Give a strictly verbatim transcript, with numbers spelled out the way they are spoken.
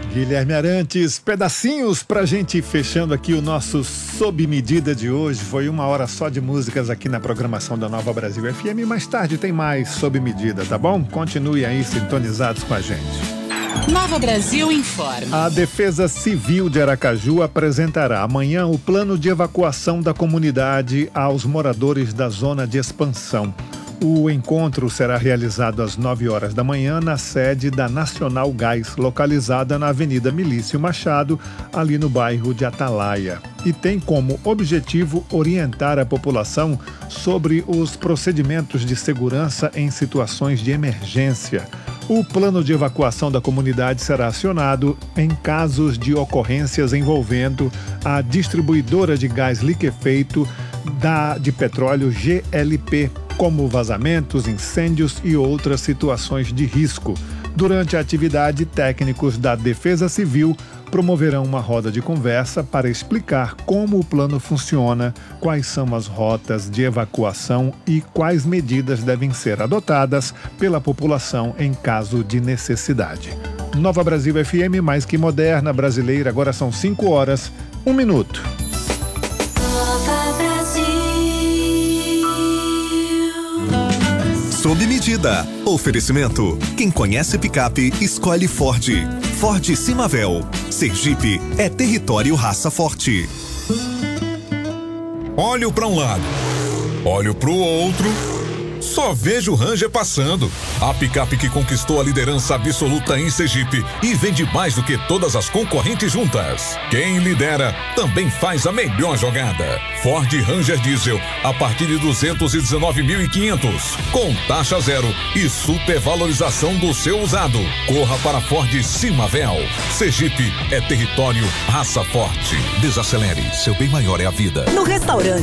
Guilherme Arantes, pedacinhos pra gente ir fechando aqui o nosso Sob Medida de hoje. Foi uma hora só de músicas aqui na programação da Nova Brasil F M. Mais tarde tem mais Sob Medida, tá bom? Continue aí sintonizados com a gente. Nova Brasil informa. A Defesa Civil de Aracaju apresentará amanhã o plano de evacuação da comunidade aos moradores da zona de expansão. O encontro será realizado às nove horas da manhã na sede da Nacional Gás, localizada na Avenida Milício Machado, ali no bairro de Atalaia. E tem como objetivo orientar a população sobre os procedimentos de segurança em situações de emergência. O plano de evacuação da comunidade será acionado em casos de ocorrências envolvendo a distribuidora de gás liquefeito da, de petróleo G L P, como vazamentos, incêndios e outras situações de risco. Durante a atividade, técnicos da Defesa Civil promoverão uma roda de conversa para explicar como o plano funciona, quais são as rotas de evacuação e quais medidas devem ser adotadas pela população em caso de necessidade. Nova Brasil F M, mais que moderna, brasileira, agora são cinco horas, um minuto. Sob medida. Oferecimento. Quem conhece picape, escolhe Ford. Ford Simavel. Sergipe é território raça forte. Olho para um lado, olho para o outro, só vejo o Ranger passando. A picape que conquistou a liderança absoluta em Sergipe e vende mais do que todas as concorrentes juntas. Quem lidera também faz a melhor jogada. Ford Ranger Diesel a partir de duzentos e dezenove mil e quinhentos, com taxa zero e supervalorização do seu usado. Corra para Ford Simavel. Sergipe é território raça forte. Desacelere, seu bem maior é a vida. No restaurante